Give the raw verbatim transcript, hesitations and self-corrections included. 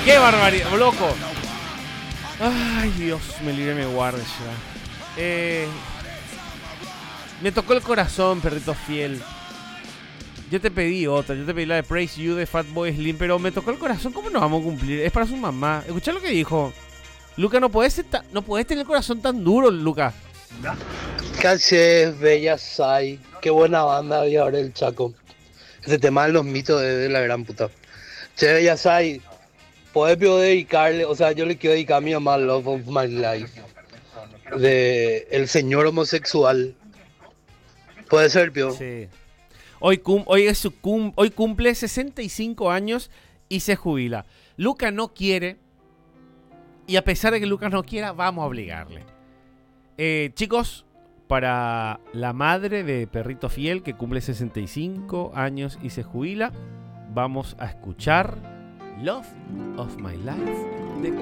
¡Qué barbaridad, loco! Ay, Dios, me libre, me guarde ya. Eh, me tocó el corazón, perrito fiel. Yo te pedí otra, yo te pedí la de Praise You de Fatboy Slim, pero me tocó el corazón. ¿Cómo no vamos a cumplir? Es para su mamá. Escuchá lo que dijo. Luca, no podés, ser ta- no podés tener el corazón tan duro, Luca. ¿Qué haces, Bella Sai? Qué buena banda había ahora el Chaco. Ese tema de los mitos de, de la gran puta. Che, Bella Sai, podés pio dedicarle, o sea, yo le quiero dedicar a mi mamá Love of My Life. De El Señor Homosexual. Puede ser, pio. Sí. Hoy, cum- hoy, es su cum- hoy cumple sesenta y cinco años y se jubila. Luca no quiere. Y a pesar de que Lucas no quiera, vamos a obligarle. Eh, chicos, para la madre de Perrito Fiel, que cumple sesenta y cinco años y se jubila, vamos a escuchar Love of My Life de